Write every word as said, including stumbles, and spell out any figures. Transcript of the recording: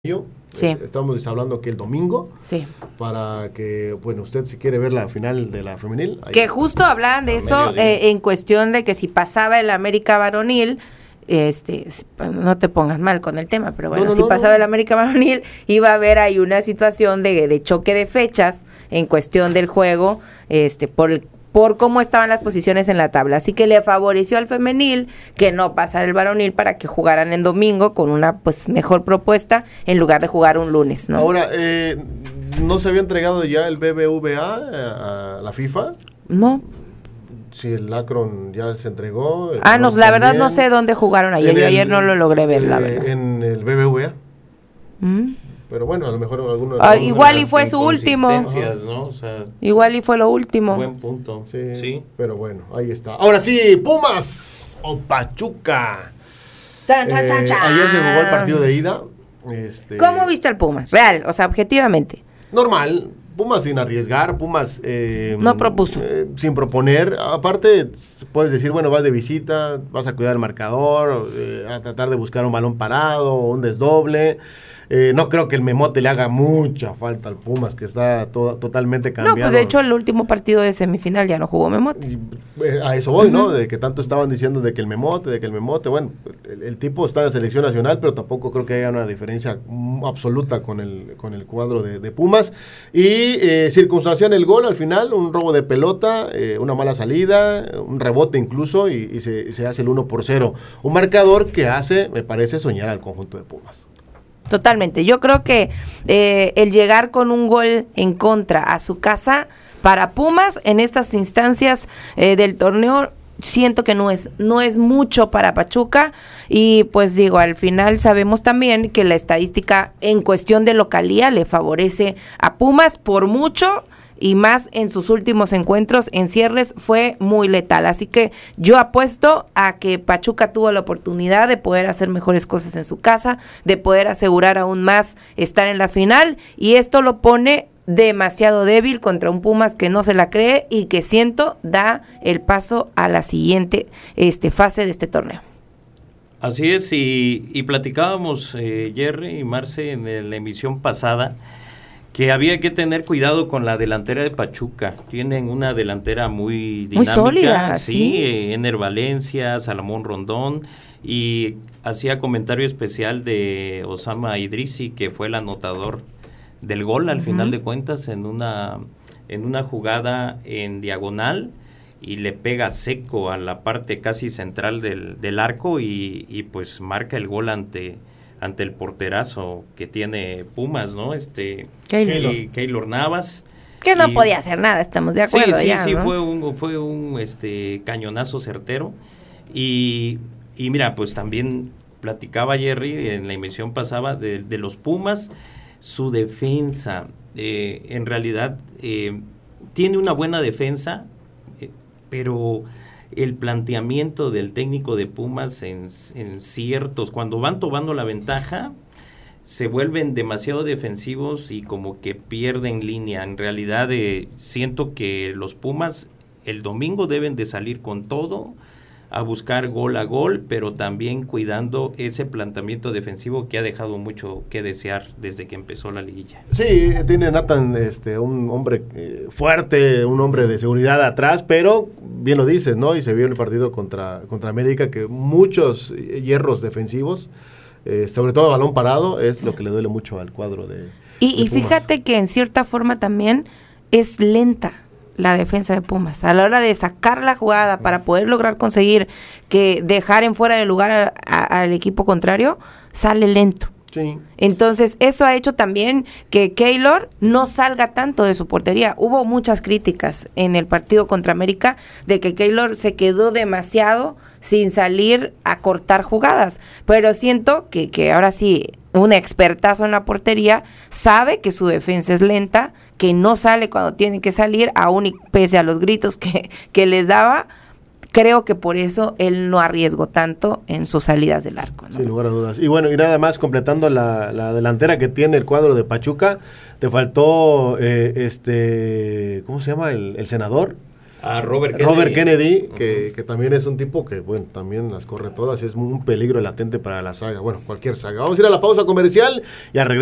Sí. Eh, Estamos hablando que el domingo, sí, para que, bueno, usted si quiere ver la final de la femenil. Que justo hablaban de eso eh, en cuestión de que si pasaba el América varonil, este, no te pongas mal con el tema, pero bueno, No, no, si no, pasaba no. el América varonil, iba a haber ahí una situación de, de choque de fechas en cuestión del juego, este, por el por cómo estaban las posiciones en la tabla. Así que le favoreció al femenil que no pasara el varonil para que jugaran en domingo con una pues mejor propuesta en lugar de jugar un lunes, ¿no? Ahora, eh, ¿no se había entregado ya el B B V A a la FIFA? No. Si el Akron ya se entregó. Ah, no, la verdad no sé dónde jugaron ayer. Yo ayer no lo logré ver, eh, la verdad. En el B B V A. ¿Mm? Pero bueno, a lo mejor alguno... Ah, igual y fue su último. ¿No? O sea, igual y fue lo último. Buen punto. Sí, sí. Pero bueno, ahí está. Ahora sí, Pumas o Pachuca. Chan, chan, chan, Eh, chan. ayer se jugó el partido de ida. Este, ¿Cómo viste al Pumas? Real, o sea, objetivamente. Normal. Pumas sin arriesgar, Pumas... Eh, No propuso. Eh, sin proponer. Aparte, puedes decir, bueno, vas de visita, vas a cuidar el marcador, eh, a tratar de buscar un balón parado, un desdoble. Eh, no creo que el Memote le haga mucha falta al Pumas, que está to- totalmente cambiado. No, pues de hecho el último partido de semifinal ya no jugó Memote. Y, eh, a eso voy, Uh-huh. ¿no? De que tanto estaban diciendo de que el Memote, de que el Memote, bueno, el, el tipo está en la selección nacional, pero tampoco creo que haya una diferencia mm, absoluta con el, con el cuadro de, de Pumas. Y eh, circunstancial el gol al final, un robo de pelota, eh, una mala salida, un rebote incluso, y, y, se, y se hace el uno por cero. Un marcador que hace, me parece, soñar al conjunto de Pumas. Totalmente. Yo creo que eh, el llegar con un gol en contra a su casa para Pumas en estas instancias eh, del torneo, siento que no es no es mucho para Pachuca. Y pues digo, al final sabemos también que la estadística en cuestión de localía le favorece a Pumas por mucho, y más en sus últimos encuentros en cierres fue muy letal. Así que yo apuesto a que Pachuca tuvo la oportunidad de poder hacer mejores cosas en su casa, de poder asegurar aún más estar en la final, y esto lo pone demasiado débil contra un Pumas que no se la cree y que siento da el paso a la siguiente este, fase de este torneo. Así es, y, y platicábamos eh, Jerry y Marce en el, la emisión pasada que había que tener cuidado con la delantera de Pachuca. Tienen una delantera muy dinámica. Muy sólida, sí. sí. Eh, Ener Valencia, Salomón Rondón, y hacía comentario especial de Osama Idrisi, que fue el anotador del gol al uh-huh. final de cuentas en una, en una jugada en diagonal, y le pega seco a la parte casi central del, del arco y, y pues marca el gol ante... ante el porterazo que tiene Pumas, ¿no? Este Keylor, Keylor Navas. Que no y, podía hacer nada, estamos de acuerdo. Sí, sí, ya, sí, ¿no? fue un, fue un este cañonazo certero. Y, y mira, pues también platicaba Jerry en la emisión pasada de, de los Pumas, su defensa. Eh, en realidad, eh, tiene una buena defensa, eh, pero... el planteamiento del técnico de Pumas en, en ciertos, cuando van tomando la ventaja, se vuelven demasiado defensivos y como que pierden línea. En realidad eh, siento que los Pumas el domingo deben de salir con todo, a buscar gol a gol, pero también cuidando ese planteamiento defensivo que ha dejado mucho que desear desde que empezó la liguilla. Sí, tiene Nathan este, un hombre eh, fuerte, un hombre de seguridad atrás, pero bien lo dices, ¿no? Y se vio en el partido contra, contra América que muchos hierros defensivos, eh, sobre todo balón parado, es lo que le duele mucho al cuadro de, y, de y fíjate que en cierta forma también es lenta la defensa de Pumas, a la hora de sacar la jugada para poder lograr conseguir que dejar en fuera de lugar al equipo contrario, sale lento. Sí. Entonces eso ha hecho también que Keylor no salga tanto de su portería. Hubo muchas críticas en el partido contra América de que Keylor se quedó demasiado sin salir a cortar jugadas, pero siento que, que ahora sí un expertazo en la portería sabe que su defensa es lenta, que no sale cuando tiene que salir, aún y pese a los gritos que, que les daba. Creo que por eso él no arriesgó tanto en sus salidas del arco, ¿no? Sin lugar a dudas. Y bueno, y nada más completando la, la delantera que tiene el cuadro de Pachuca, te faltó eh, este, ¿cómo se llama? El, el senador. A Robert Kennedy. Robert Kennedy, que, uh-huh. que también es un tipo que, bueno, también las corre todas, es un peligro latente para la saga, bueno, cualquier saga. Vamos a ir a la pausa comercial y a regresar.